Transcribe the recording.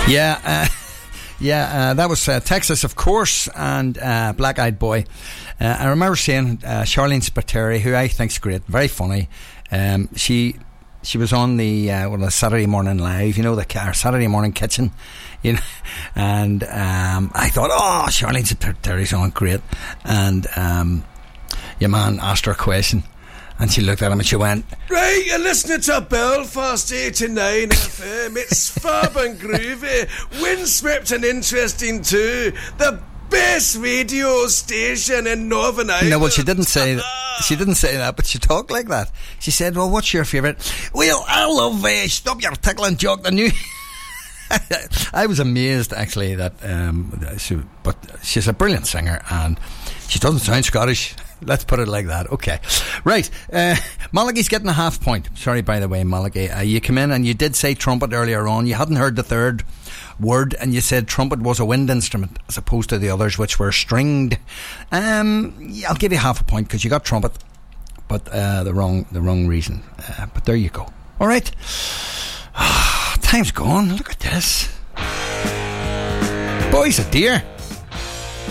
That was Texas, of course, and Black Eyed Boy. I remember seeing Charlene Spiteri, who I think's great, very funny. She was on the Saturday Morning Live, our Saturday Morning Kitchen, and I thought, Charlene Spiteri's on great, and your man asked her a question. And she looked at him and she went, "Right, you're listening to Belfast 89 FM. It's fab and groovy, windswept and interesting too. The best radio station in Northern Ireland." No, well, she didn't say that, but she talked like that. She said, "Well, what's your favourite?" "Well, I love Stop Your Tickling Jock, the new..." I was amazed, actually, that but she's a brilliant singer and she doesn't sound Scottish. Let's put it like that. Okay. Right. Malachi's getting a half point. Sorry, by the way, Malachi. You come in and you did say trumpet earlier on. You hadn't heard the third word and you said trumpet was a wind instrument as opposed to the others, which were stringed. I'll give you half a point because you got trumpet, but the wrong reason. But there you go. All right. Time's gone. Look at this. Boys, a dear.